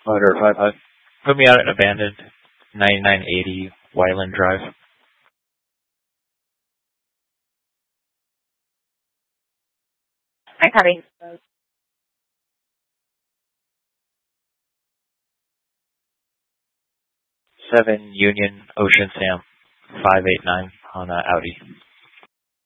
Motor 5 high. Put me out at abandoned, 9980 Wyland Drive. I copy. 7 Union Ocean Sam, 589 on Audi.